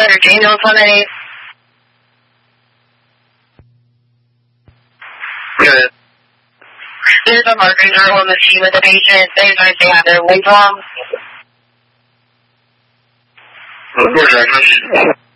Dr. Daniels, 198. Good. There's a marketing girl on the team with the patient. They advise they have their legs on. Of course,